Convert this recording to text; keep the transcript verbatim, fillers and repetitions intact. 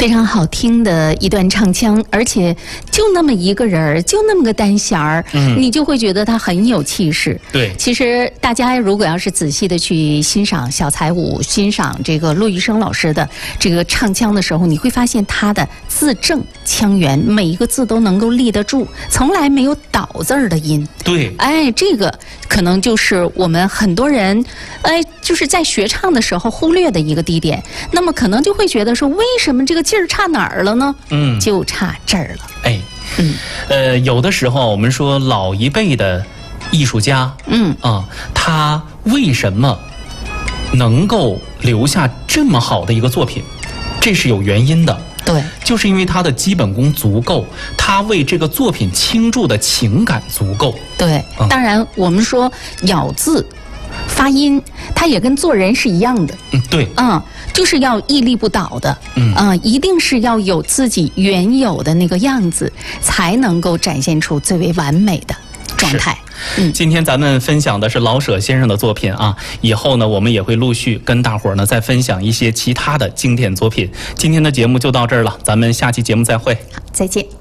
非常好听的一段唱腔，而且就那么一个人儿，就那么个单弦儿，嗯，你就会觉得他很有气势。 对， 其实大家如果要是仔细的去欣赏小彩舞，欣赏这个骆玉笙老师的这个唱腔的时候，你会发现他的字正腔圆，每一个字都能够立得住，从来没有倒字儿的音。 对， 哎，这个可能就是我们很多人，哎，就是在学唱的时候忽略的一个低点。那么可能就会觉得说，为什么这个劲儿差哪儿了呢？嗯，就差这儿了。 哎，嗯，呃，有的时候我们说老一辈的艺术家，嗯啊，他为什么能够留下这么好的一个作品？这是有原因的。 对， 就是因为他的基本功足够，他为这个作品倾注的情感足够。 对，嗯、当然我们说咬字、发音，它也跟做人是一样的。 嗯，对， 嗯，就是要屹立不倒的。嗯啊、呃，一定是要有自己原有的那个样子，才能够展现出最为完美的状态。 嗯，今天咱们分享的是老舍先生的作品啊，以后呢，我们也会陆续跟大伙儿呢再分享一些其他的经典作品。今天的节目就到这儿了，咱们下期节目再会。 好，再见。